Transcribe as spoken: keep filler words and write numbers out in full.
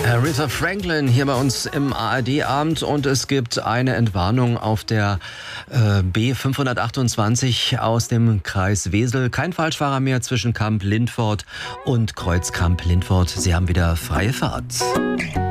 Aretha Franklin hier bei uns im A R D-Abend und es gibt eine Entwarnung auf der äh, B fünfhundertachtundzwanzig aus dem Kreis Wesel. Kein Falschfahrer mehr zwischen Kamp-Lintfort und Kreuz Kamp-Lintfort. Sie haben wieder freie Fahrt.